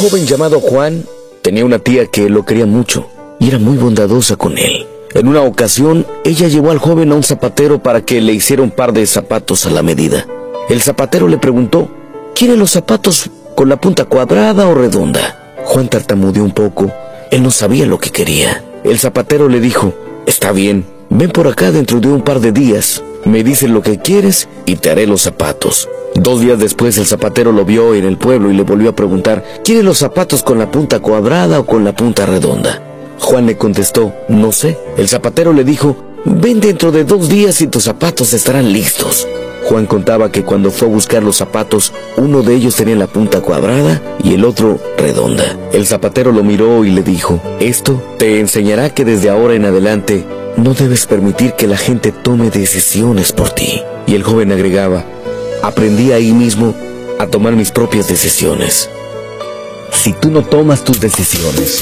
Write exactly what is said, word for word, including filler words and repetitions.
joven llamado Juan tenía una tía que lo quería mucho y era muy bondadosa con él. En una ocasión, ella llevó al joven a un zapatero para que le hiciera un par de zapatos a la medida. El zapatero le preguntó: ¿quiere los zapatos con la punta cuadrada o redonda? Juan tartamudeó un poco. Él no sabía lo que quería. El zapatero le dijo: está bien, ven por acá dentro de un par de días. Me dices lo que quieres y te haré los zapatos. Dos días después el zapatero lo vio en el pueblo y le volvió a preguntar: ¿quiere los zapatos con la punta cuadrada o con la punta redonda? Juan le contestó: no sé. El zapatero le dijo: ven dentro de dos días y tus zapatos estarán listos. Juan contaba que cuando fue a buscar los zapatos, uno de ellos tenía la punta cuadrada y el otro redonda. El zapatero lo miró y le dijo: esto te enseñará que desde ahora en adelante no debes permitir que la gente tome decisiones por ti. Y el joven agregaba: aprendí ahí mismo a tomar mis propias decisiones. Si tú no tomas tus decisiones,